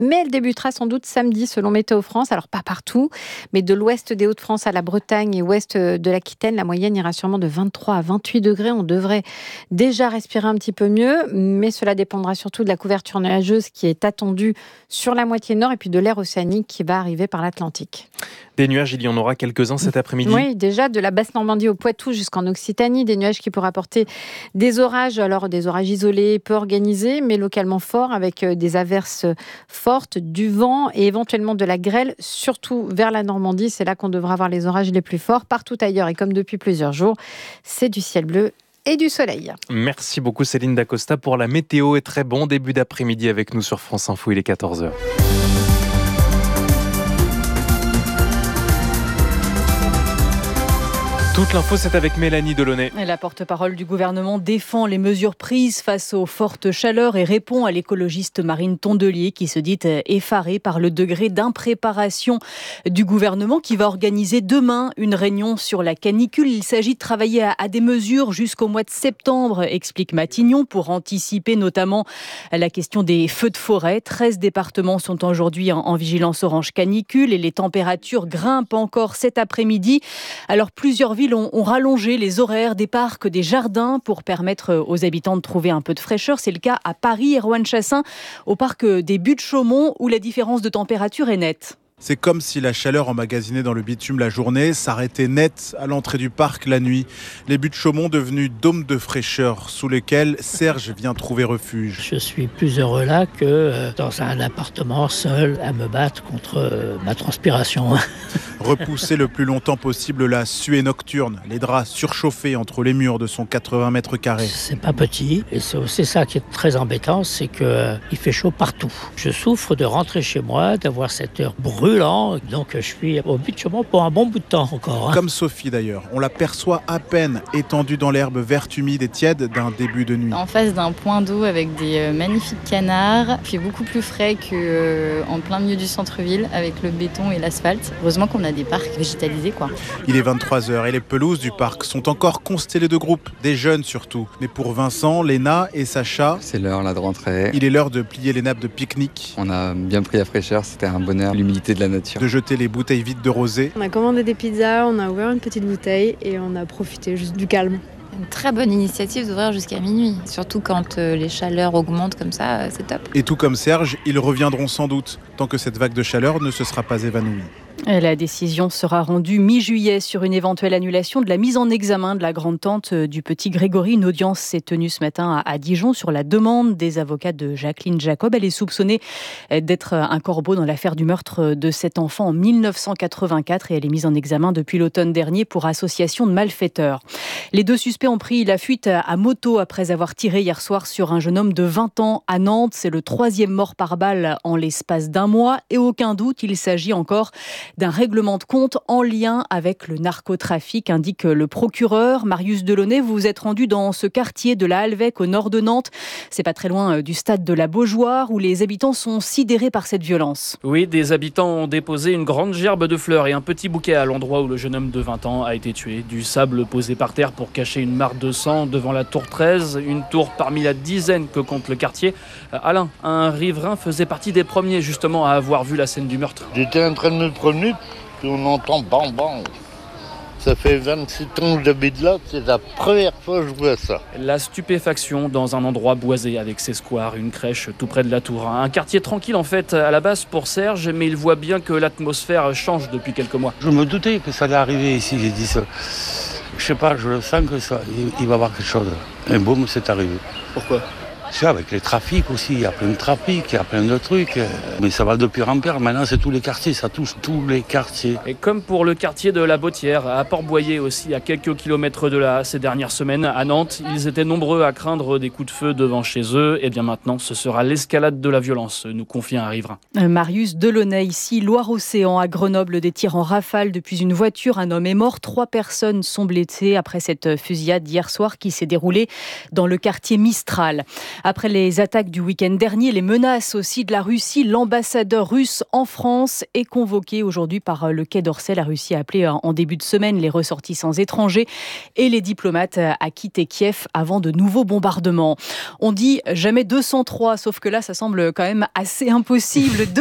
Mais elle débutera sans doute samedi selon Météo France. Alors pas partout, mais de l'ouest des Hauts-de-France à la Bretagne et ouest de l'Aquitaine, la moyenne ira sûrement de 23 à 28 degrés. On devrait déjà respirer un petit peu mieux, mais cela dépendra surtout de la couverture nuageuse qui est attendue sur la moitié nord et puis de l'air océanique qui va arriver par l'Atlantique. Des nuages, il y en aura quelques-uns cet après-midi. Oui, déjà de la Basse-Normandie au Poitou jusqu'en Occitanie, des nuages qui pourraient apporter des orages, alors des orages isolés, peu organisés, mais localement forts, avec des averses fortes, du vent et éventuellement de la grêle, surtout vers la Normandie. C'est là qu'on devra avoir les orages les plus forts. Partout ailleurs, et comme depuis plusieurs jours, c'est du ciel bleu et du soleil. Merci beaucoup Céline Dacosta pour la météo et très bon début d'après-midi avec nous sur France Info, il est 14h. Toute l'info, c'est avec Mélanie Delaunay. La porte-parole du gouvernement défend les mesures prises face aux fortes chaleurs et répond à l'écologiste Marine Tondelier qui se dit effarée par le degré d'impréparation du gouvernement qui va organiser demain une réunion sur la canicule. Il s'agit de travailler à des mesures jusqu'au mois de septembre, explique Matignon, pour anticiper notamment la question des feux de forêt. 13 départements sont aujourd'hui en vigilance orange canicule et les températures grimpent encore cet après-midi. Alors plusieurs villes ont rallongé les horaires des parcs, des jardins pour permettre aux habitants de trouver un peu de fraîcheur. C'est le cas à Paris et Roanne-Chassaing, au parc des Buttes-Chaumont où la différence de température est nette. C'est comme si la chaleur emmagasinée dans le bitume la journée s'arrêtait net à l'entrée du parc la nuit. Les Buttes-Chaumont devenus dômes de fraîcheur sous lesquels Serge vient trouver refuge. Je suis plus heureux là que dans un appartement seul à me battre contre ma transpiration. Repousser le plus longtemps possible la suée nocturne, les draps surchauffés entre les murs de son 80 mètres carrés. C'est pas petit et c'est aussi ça qui est très embêtant, c'est qu'il fait chaud partout. Je souffre de rentrer chez moi, d'avoir cette heure brûlante, donc je suis au Buttes-Chaumont pour un bon bout de temps encore. Comme Sophie d'ailleurs, on l'aperçoit à peine étendue dans l'herbe verte humide et tiède d'un début de nuit. En face d'un point d'eau avec des magnifiques canards, il fait beaucoup plus frais qu'en plein milieu du centre-ville avec le béton et l'asphalte. Heureusement qu'on a des parcs végétalisés, quoi. Il est 23h et les pelouses du parc sont encore constellées de groupes, des jeunes surtout. Mais pour Vincent, Léna et Sacha, c'est l'heure là de rentrer. Il est l'heure de plier les nappes de pique-nique. On a bien pris la fraîcheur, c'était un bonheur, l'humidité de la nature. De jeter les bouteilles vides de rosé. On a commandé des pizzas, on a ouvert une petite bouteille et on a profité juste du calme. Une très bonne initiative d'ouvrir jusqu'à minuit, surtout quand les chaleurs augmentent comme ça, c'est top. Et tout comme Serge, ils reviendront sans doute, tant que cette vague de chaleur ne se sera pas évanouie. La décision sera rendue mi-juillet sur une éventuelle annulation de la mise en examen de la grande-tante du petit Grégory. Une audience s'est tenue ce matin à Dijon sur la demande des avocats de Jacqueline Jacob. Elle est soupçonnée d'être un corbeau dans l'affaire du meurtre de cet enfant en 1984 et elle est mise en examen depuis l'automne dernier pour association de malfaiteurs. Les deux suspects ont pris la fuite à moto après avoir tiré hier soir sur un jeune homme de 20 ans à Nantes. C'est le 3e mort par balle en l'espace d'un mois et aucun doute, il s'agit encore d'un règlement de compte en lien avec le narcotrafic, indique le procureur. Marius Delaunay, vous vous êtes rendu dans ce quartier de la Halvec au nord de Nantes. C'est pas très loin du stade de la Beaujoire où les habitants sont sidérés par cette violence. Oui, des habitants ont déposé une grande gerbe de fleurs et un petit bouquet à l'endroit où le jeune homme de 20 ans a été tué. Du sable posé par terre pour cacher une mare de sang devant la tour 13, une tour parmi la dizaine que compte le quartier. Alain, un riverain, faisait partie des premiers justement à avoir vu la scène du meurtre. J'étais en train de me promener, puis on entend bang bang. Ça fait 27 ans que j'habite là, c'est la première fois que je vois ça. La stupéfaction dans un endroit boisé avec ses squares, une crèche tout près de la tour. Un quartier tranquille en fait à la base pour Serge, mais il voit bien que l'atmosphère change depuis quelques mois. Je me doutais que ça allait arriver ici, j'ai dit ça. Je sais pas, je le sens que ça, il va y avoir quelque chose. Et boum, c'est arrivé. Pourquoi ? Tu sais, avec les trafics aussi, il y a plein de trafics, il y a plein de trucs. Mais ça va de pire en pire. Maintenant, c'est tous les quartiers, ça touche tous les quartiers. Et comme pour le quartier de la Bottière, à Port-Boyer aussi, à quelques kilomètres de là, ces dernières semaines, à Nantes, ils étaient nombreux à craindre des coups de feu devant chez eux. Et bien maintenant, ce sera l'escalade de la violence, nous confie un riverain. Marius Delaunay, ici, Loire-Océan, à Grenoble, des tirs en rafale depuis une voiture. Un homme est mort, 3 personnes sont blessées après cette fusillade d'hier soir qui s'est déroulée dans le quartier Mistral. Après les attaques du week-end dernier, les menaces aussi de la Russie, l'ambassadeur russe en France est convoqué aujourd'hui par le Quai d'Orsay. La Russie a appelé en début de semaine les ressortissants étrangers et les diplomates à quitter Kiev avant de nouveaux bombardements. On dit jamais 203, sauf que là, ça semble quand même assez impossible.